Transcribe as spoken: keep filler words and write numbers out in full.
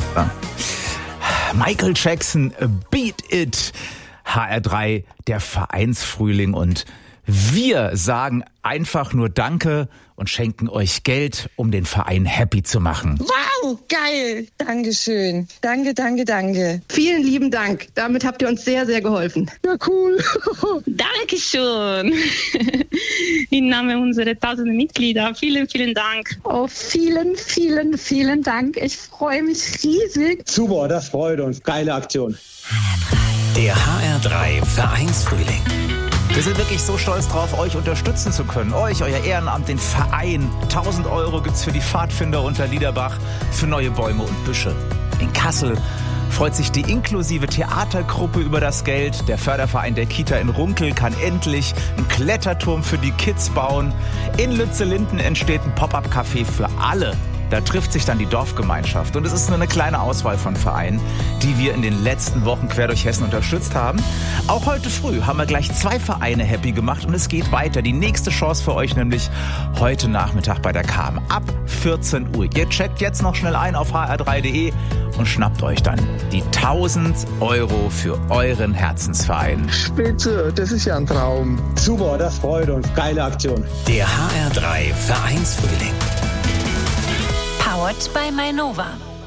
Michael Jackson, Beat It, H R drei, der Vereinsfrühling, und wir sagen einfach nur Danke und schenken euch Geld, um den Verein happy zu machen. Wow, geil. Dankeschön. Danke, danke, danke. Vielen lieben Dank. Damit habt ihr uns sehr, sehr geholfen. Ja, cool. Dankeschön. Im Namen unserer tausenden Mitglieder. Vielen, vielen Dank. Oh, vielen, vielen, vielen Dank. Ich freue mich riesig. Super, das freut uns. Geile Aktion. Der H R drei Vereinsfrühling. Wir sind wirklich so stolz drauf, euch unterstützen zu können. Euch, euer Ehrenamt, den Verein. tausend Euro gibt's für die Pfadfinder unter Liederbach, für neue Bäume und Büsche. In Kassel freut sich die inklusive Theatergruppe über das Geld. Der Förderverein der Kita in Runkel kann endlich einen Kletterturm für die Kids bauen. In Lützellinden entsteht ein Pop-up-Café für alle. Da trifft sich dann die Dorfgemeinschaft. Und es ist nur eine kleine Auswahl von Vereinen, die wir in den letzten Wochen quer durch Hessen unterstützt haben. Auch heute früh haben wir gleich zwei Vereine happy gemacht und es geht weiter. Die nächste Chance für euch nämlich heute Nachmittag bei der K M ab vierzehn Uhr. Ihr checkt jetzt noch schnell ein auf h r drei punkt d e und schnappt euch dann die tausend Euro für euren Herzensverein. Spitze, das ist ja ein Traum. Super, das freut uns. Geile Aktion. Der H R drei Vereinsfrühling. Powered by Mainova.